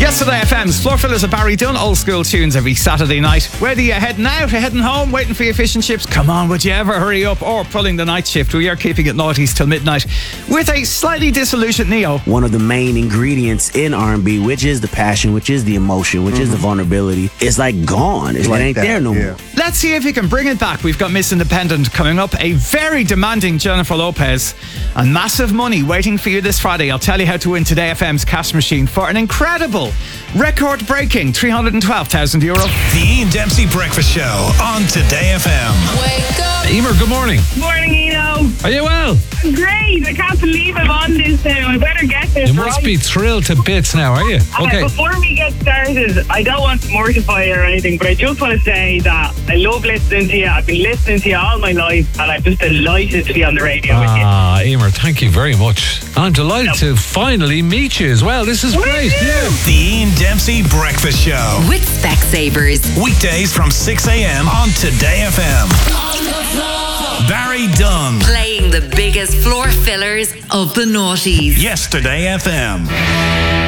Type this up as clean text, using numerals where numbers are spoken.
Yesterday FM's Floor Fillers of Barry Dunn, old school tunes every Saturday night. Whether you're heading out or heading home, waiting for your fish and chips, come on, would you ever hurry up? Or pulling the night shift, we are keeping it naughties till midnight with a slightly disillusioned Neo. One of the main ingredients in R&B, which is the passion, which is the emotion, which is the vulnerability, it's like gone. It ain't there no more. Let's see if he can bring it back. We've got Miss Independent coming up, a very demanding Jennifer Lopez, and massive money waiting for you this Friday. I'll tell you how to win Today FM's cash machine for an incredible, record-breaking €312,000. The Ian Dempsey Breakfast Show on Today FM. Wake up. Emer, good morning. Morning, Eno. Are you well? I'm great. I can't believe I'm on this now. I better get this You must be thrilled to bits now, are you? Okay. Before we get started, I don't want to mortify you or anything, but I just want to say that I love listening to you. I've been listening to you all my life, and I'm just delighted to be on the radio with you. Emer, thank you very much. I'm delighted to finally meet you as well. This is great. Yeah. The Ian Dempsey Breakfast Show. With Specsavers. Weekdays from 6 a.m. on Today FM. Barry Dunn. Playing the biggest floor fillers of the noughties. Yesterday FM.